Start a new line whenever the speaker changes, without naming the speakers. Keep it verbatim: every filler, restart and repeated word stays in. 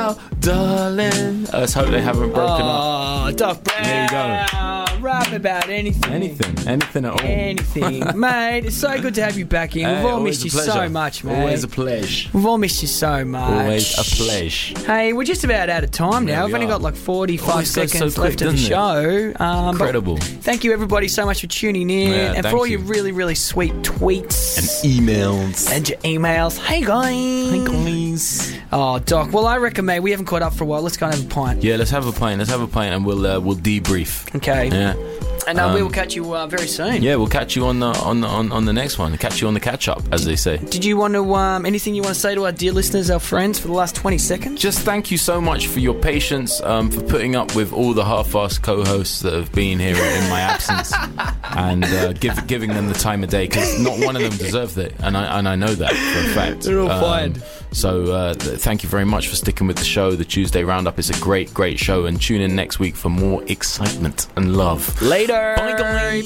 now, darling. Let's hope they haven't broken
oh,
up.
Oh, Doc Brown.
There you go.
Rap about anything.
Anything. Anything at all.
Anything. Mate, it's so good to have you back in. We've
Hey,
all missed you so much, mate.
Always a pleasure.
We've all missed you so much.
Always a pleasure.
Hey, we're just about out of time now.
There
We've
we
only
are.
got like forty-five
Always goes
seconds
so
left
quick,
of the
doesn't
show. Um, but
Incredible.
Thank you, everybody, so much for tuning in.
Yeah,
and for
thank
all
you.
your really, really sweet tweets.
And emails.
And your emails. Hey, guys.
Hey, guys.
Oh, Doc. Well, I reckon, mate, we haven't caught up for a while. Let's go and have a pint.
Yeah, let's have a pint. Let's have a pint and we'll uh, we'll debrief.
Okay.
Yeah.
And uh, we
Um,
will catch you uh, very soon.
Yeah, we'll catch you on the on the, on, on the next one. Catch you on the catch up, as they say.
Did you want to, um, anything you want to say to our dear listeners, our friends, for the last twenty seconds?
Just thank you so much for your patience, um, for putting up with all the half-assed co-hosts that have been here in my absence, and uh, give, giving them the time of day, because not one of them deserved it, and I and I know that for a fact.
They're all
Um,
fine.
So uh, th- thank you very much for sticking with the show. The Tuesday Roundup is a great, great show, and tune in next week for more excitement and love.
Later.
Bye, guys.